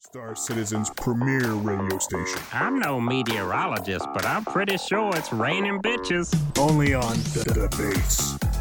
Star Citizen's premier radio station. I'm no meteorologist, but I'm pretty sure it's raining bitches. Only on the base.